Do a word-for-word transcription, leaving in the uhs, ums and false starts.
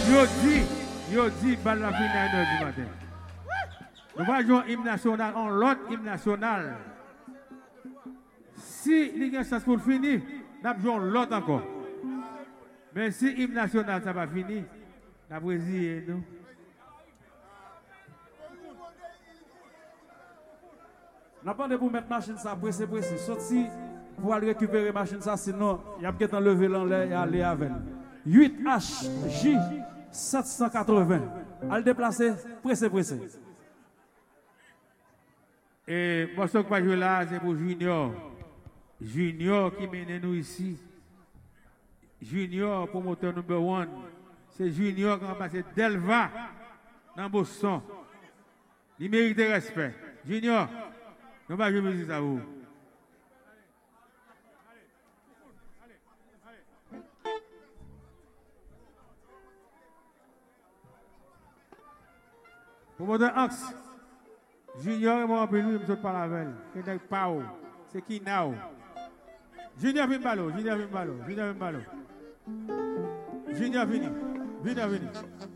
Yo dit, yo dit, balle la fin à une heure du matin. Nous allons jouer un hymne national en l'autre hymne national. Si il y a une chance pour finir, nous allons jouer l'autre encore. Mais si l'hymne national ça va finir, nous allons résigner nous. N'a pas de pour mettre machine ça pressé pressé. Sorti pour aller récupérer machine ça sinon il y a peut-être enlever l'enlever et aller avec. huit H J sept cent quatre-vingts. À le déplacer pressé pressé. Et moi ce que je joue là c'est pour Junior. Junior qui mène nous ici. Junior promoteur numéro un. C'est Junior qui a passé Delva dans Boston. Il mérite respect. Junior, nous allons jouer musique à vous. Promoteur Axe. Junior et moi, on peut lui, je ne parle avec elle. C'est pas c'est qui now? Junior vient ballot, Junior vient ballot, Junior vient ballot. Junior vini, Junior vini.